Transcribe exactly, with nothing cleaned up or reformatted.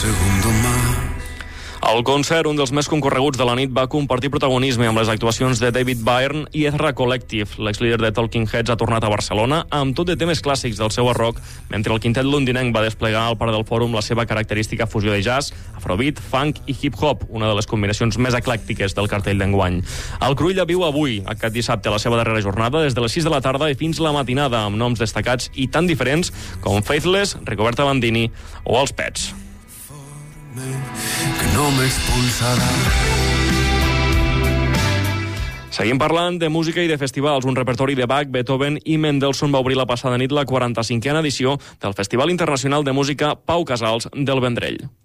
segundo más. Al concert, un dels més concorreguts de la nit, va compartir protagonisme amb les actuacions de David Byrne i Ezra Collective. L'ex-líder de Talking Heads ha tornat a Barcelona amb tot de temes clàssics del seu rock, mentre el quintet londinenc va desplegar al Parc del Fòrum la seva característica fusió de jazz, afrobeat, funk i hip-hop, una de les combinacions més eclèctiques del cartell d'enguany. El Cruïlla viu avui, aquest dissabte, a la seva darrera jornada, des de les sis de la tarda i fins la matinada, amb noms destacats i tan diferents com Faithless, Rigoberta Bandini o Els Pets. Que no me expulsará. Seguim parlant de música i de festivals. Un repertori de Bach, Beethoven i Mendelssohn va obrir la passada nit la quaranta-cinquena edició del Festival Internacional de Música Pau Casals del Vendrell.